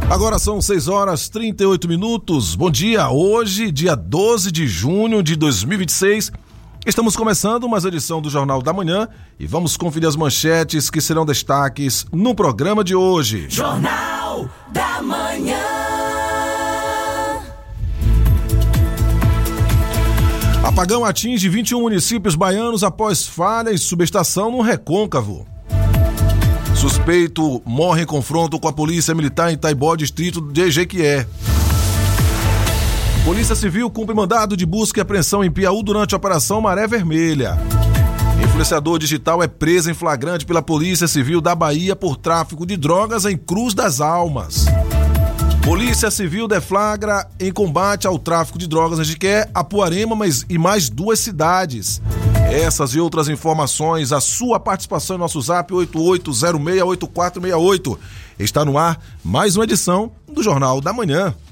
Agora são 6h38. Bom dia, hoje, dia 12 de junho de 2026. Estamos começando mais edição do Jornal da Manhã e vamos conferir as manchetes que serão destaques no programa de hoje. Jornal da Manhã. Apagão atinge 21 municípios baianos após falha em subestação no Recôncavo. Suspeito morre em confronto com a polícia militar em Taibó, distrito de Jequié. Polícia Civil cumpre mandado de busca e apreensão em Piauí durante a Operação Maré Vermelha. Influenciador digital é preso em flagrante pela Polícia Civil da Bahia por tráfico de drogas em Cruz das Almas. Polícia Civil deflagra em combate ao tráfico de drogas em Jequié, Apuarema e mais 2 cidades. Essas e outras informações, a sua participação em nosso zap 88068468. Está no ar mais uma edição do Jornal da Manhã.